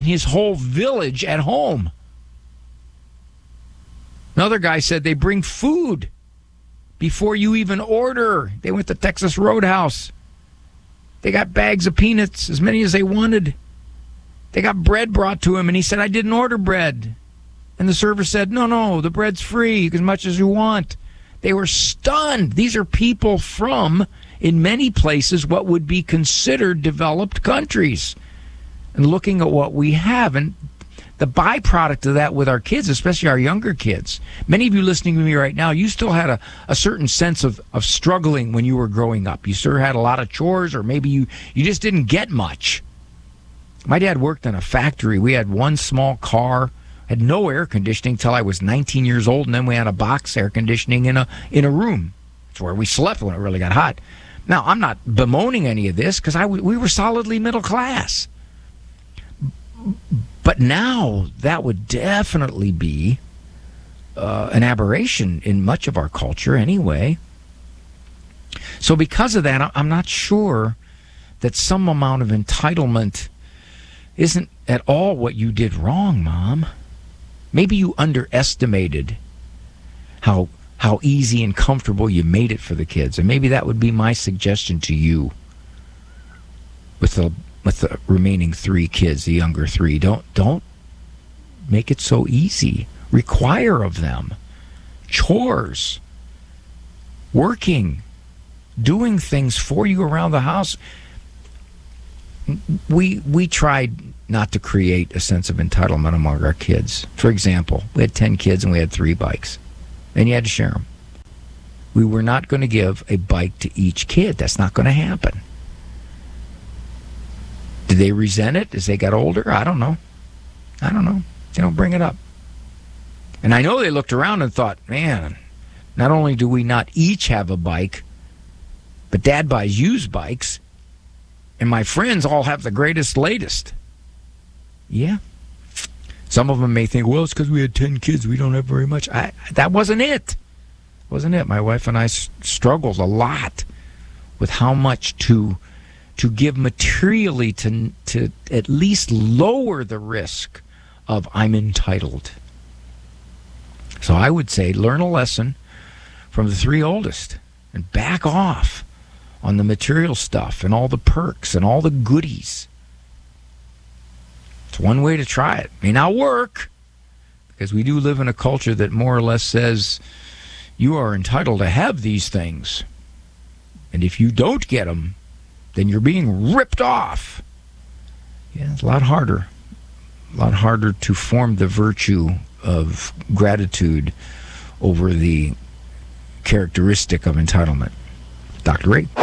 his whole village at home. Another guy said they bring food before you even order. They went to Texas Roadhouse. They got bags of peanuts, as many as they wanted. They got bread brought to him, and he said, I didn't order bread. And the server said, no, the bread's free, as much as you want. They were stunned. These are people from, in many places, what would be considered developed countries. And looking at what we have, and the byproduct of that with our kids, especially our younger kids. Many of you listening to me right now, you still had a certain sense of struggling when you were growing up. You sort of had a lot of chores, or maybe you just didn't get much. My dad worked in a factory. We had one small car, had no air conditioning till I was 19 years old, and then we had a box air conditioning in a room. It's where we slept when it really got hot. Now, I'm not bemoaning any of this because we were solidly middle class. But now that would definitely be an aberration in much of our culture anyway. So because of that, I'm not sure that some amount of entitlement isn't at all what you did wrong, Mom. Maybe you underestimated how easy and comfortable you made it for the kids. And maybe that would be my suggestion to you with the remaining 3 kids, the younger 3. Don't make it so easy. Require of them chores, working, doing things for you around the house. We tried not to create a sense of entitlement among our kids. For example, we had 10 kids and we had 3 bikes, and you had to share them. We were not going to give a bike to each kid. That's not going to happen. Did they resent it as they got older? I don't know. They don't bring it up. And I know they looked around and thought, man, not only do we not each have a bike, but Dad buys used bikes, and my friends all have the greatest, latest. Yeah. Some of them may think, well, it's because we had 10 kids. We don't have very much. That wasn't it. My wife and I struggled a lot with how much to give materially to at least lower the risk of I'm entitled. So I would say learn a lesson from the 3 oldest and back off on the material stuff and all the perks and all the goodies. It's one way to try it. May not work, because we do live in a culture that more or less says you are entitled to have these things. And if you don't get them, then you're being ripped off. Yeah, it's a lot harder to form the virtue of gratitude over the characteristic of entitlement. Dr. Ray.